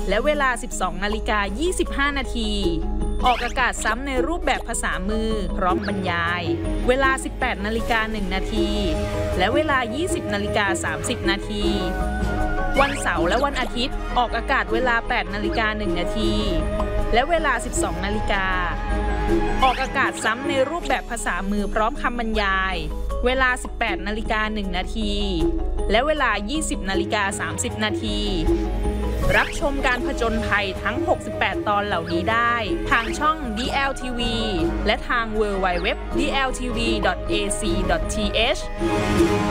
และเวลา 12:25 นาทีออกอากาศซ้ำในรูปแบบภาษามือพร้อมบรรยายเวลา 18:01 นาทีและเวลา 20:30 นาทีวันเสาร์และวันอาทิตย์ออกอากาศเวลา 8:01 นาทีและเวลา 12 นาฬิกาออกอากาศซ้ำในรูปแบบภาษามือพร้อมคำบรรยายเวลา 18:01 นาทีและเวลา 20:30 นาทีรับชมการผจญภัยทั้ง 68 ตอนเหล่านี้ได้ทางช่อง DLTV และทาง www.dltv.ac.th